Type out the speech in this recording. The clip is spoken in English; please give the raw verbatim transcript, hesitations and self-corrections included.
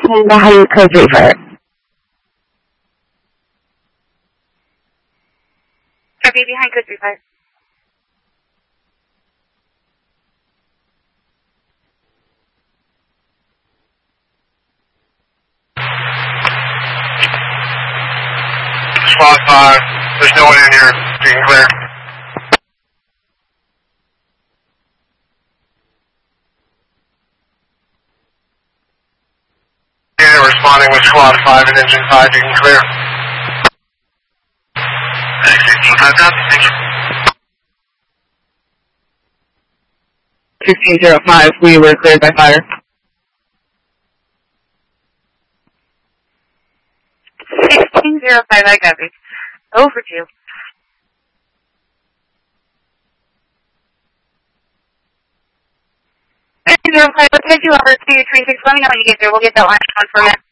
and the higher code three fire. Copy behind code three fire. Squad five, there's no one in here. You can clear. Unit responding with squad five and engine five, you can clear. sixteen contact, thank you. sixteen zero five, we were cleared by fire. sixteen zero five, I copy. Over two. sixteen zero five, let's head you over to three six. Let me know when you get there. We'll get that line on for a minute.